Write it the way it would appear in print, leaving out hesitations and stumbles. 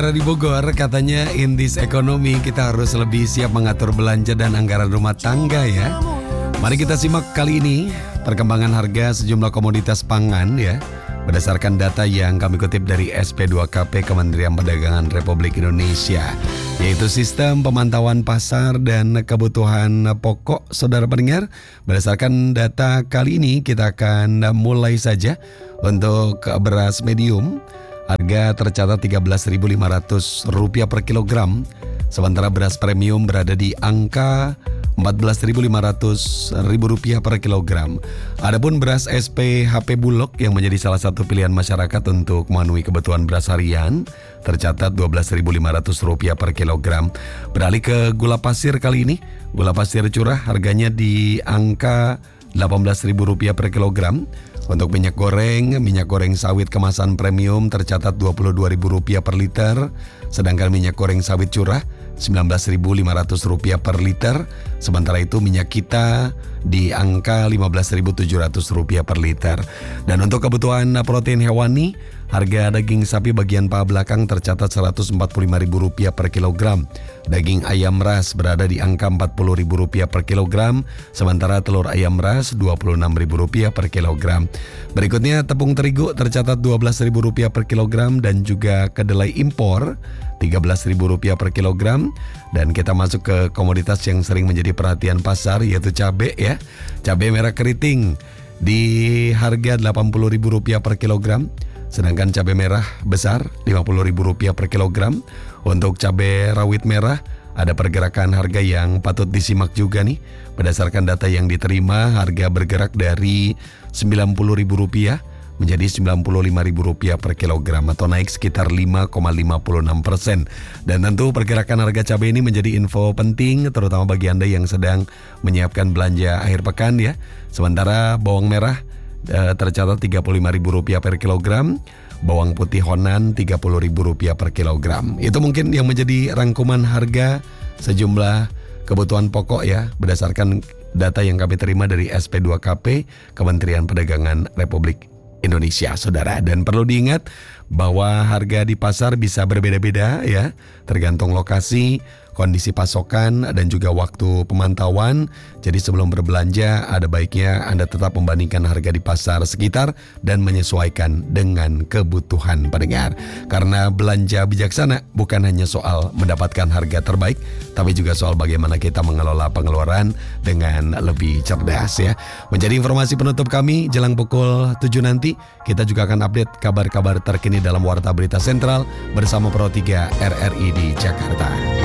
RRI Bogor, katanya in this economy kita harus lebih siap mengatur belanja dan anggaran rumah tangga ya. Mari kita simak kali ini perkembangan harga sejumlah komoditas pangan ya. Berdasarkan data yang kami kutip dari SP2KP Kementerian Perdagangan Republik Indonesia, yaitu Sistem Pemantauan Pasar dan Kebutuhan Pokok. Saudara pendengar, berdasarkan data kali ini kita akan mulai saja. Untuk beras medium, harga tercatat Rp13.500 per kilogram. Sementara beras premium berada di angka Rp14.500 per kilogram. Adapun beras SPHP Bulog yang menjadi salah satu pilihan masyarakat untuk memenuhi kebutuhan beras harian tercatat Rp12.500 per kilogram. Beralih ke gula pasir kali ini, gula pasir curah harganya di angka Rp18.000 per kilogram. Untuk minyak goreng sawit kemasan premium tercatat Rp22.000 per liter, sedangkan minyak goreng sawit curah Rp19.500 per liter. Sementara itu minyak kita di angka Rp15.700 per liter. Dan untuk kebutuhan protein hewani, harga daging sapi bagian paha belakang tercatat Rp145.000 per kilogram. Daging ayam ras berada di angka Rp40.000 per kilogram, sementara telur ayam ras Rp26.000 per kilogram. Berikutnya tepung terigu tercatat Rp12.000 per kilogram dan juga kedelai impor Rp13.000 per kilogram. Dan kita masuk ke komoditas yang sering menjadi perhatian pasar, yaitu cabai ya. Cabai merah keriting di harga Rp80.000 per kilogram. Sedangkan cabai merah besar Rp50.000 per kilogram. Untuk cabai rawit merah ada pergerakan harga yang patut disimak juga nih. Berdasarkan data yang diterima, harga bergerak dari Rp90.000 menjadi Rp95.000 per kilogram atau naik sekitar 5,56%. Dan tentu pergerakan harga cabai ini menjadi info penting terutama bagi Anda yang sedang menyiapkan belanja akhir pekan ya. Sementara bawang merah tercatat Rp35.000 per kilogram, bawang putih Honan Rp30.000 per kilogram. Itu mungkin yang menjadi rangkuman harga sejumlah kebutuhan pokok ya, berdasarkan data yang kami terima dari SP2KP Kementerian Perdagangan Republik Indonesia, saudara. Dan perlu diingat bahwa harga di pasar bisa berbeda-beda ya, tergantung lokasi, kondisi pasokan, dan juga waktu pemantauan. Jadi sebelum berbelanja ada baiknya Anda tetap membandingkan harga di pasar sekitar dan menyesuaikan dengan kebutuhan pendengar. Karena belanja bijaksana bukan hanya soal mendapatkan harga terbaik, tapi juga soal bagaimana kita mengelola pengeluaran dengan lebih cerdas ya. Menjadi informasi penutup kami jelang pukul 7 nanti, kita juga akan update kabar-kabar terkini dalam Warta Berita Sentral bersama Pro 3 RRI di Jakarta.